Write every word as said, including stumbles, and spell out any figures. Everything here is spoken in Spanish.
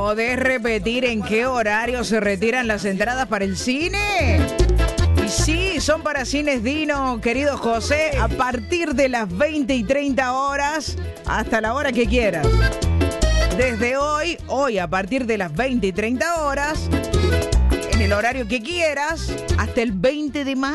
¿Podés repetir en qué horario se retiran las entradas para el cine? Y sí, son para Cines Dino, querido José, a partir de las veinte y treinta horas hasta la hora que quieras. Desde hoy, hoy a partir de las veinte y treinta horas, en el horario que quieras, hasta el veinte de mayo.